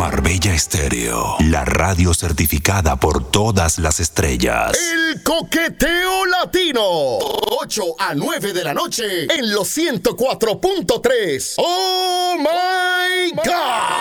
Marbella Estéreo, la radio certificada por todas las estrellas. El coqueteo latino, 8 a 9 de la noche en los 104.3. ¡Oh, my God!